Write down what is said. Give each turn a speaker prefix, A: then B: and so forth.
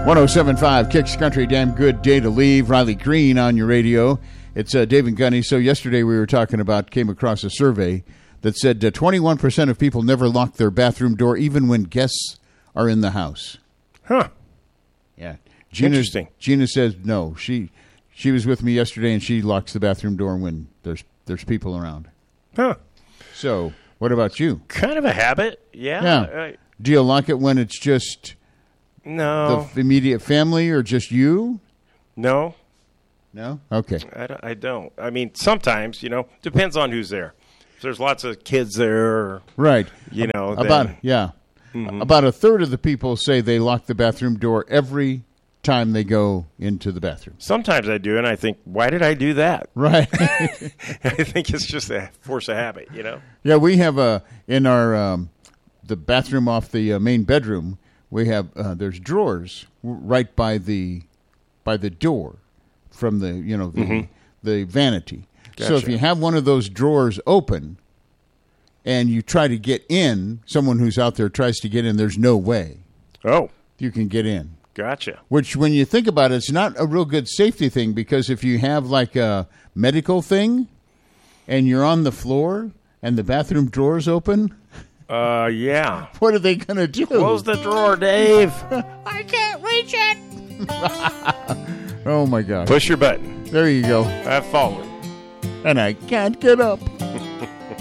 A: 107.5 Kicks Country, damn good day to leave. Riley Green on your radio. It's Dave and Gunny. So yesterday we were talking about, came across a survey that said 21% of people never lock their bathroom door even when guests are in the house.
B: Huh.
A: Yeah.
B: Interesting.
A: Gina says no. She was with me yesterday and she locks the bathroom door when there's people around.
B: Huh.
A: So what about you?
B: Kind of a habit. Yeah.
A: Yeah. Do you lock it when it's just
B: No.
A: the immediate family or just you?
B: No.
A: No? Okay.
B: I don't. I mean, sometimes, depends on who's there. If there's lots of kids there,
A: Right.
B: then,
A: About a third of the people say they lock the bathroom door every time they go into the bathroom.
B: Sometimes I do, and I think, why did I do that?
A: Right.
B: I think it's just a force of habit,
A: Yeah, we have in our the bathroom off the main bedroom, we have there's drawers right by the door from the the vanity.
B: Gotcha.
A: So if you have one of those drawers open and you try to get in, someone who's out there tries to get in, there's no way you can get in.
B: Gotcha.
A: Which, when you think about it, it's not a real good safety thing, because if you have like a medical thing and you're on the floor and the bathroom drawer's open,
B: yeah.
A: what are they going to do?
B: Close the drawer, Dave.
A: I can't reach it. Oh, my God.
B: Push your button.
A: There you go.
B: I've fallen.
A: And I can't get up.